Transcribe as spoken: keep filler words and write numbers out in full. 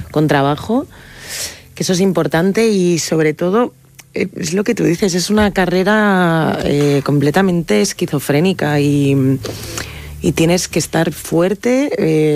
con trabajo, que eso es importante y sobre todo, eh, es lo que tú dices, es una carrera eh, completamente esquizofrénica y, y tienes que estar fuerte, eh,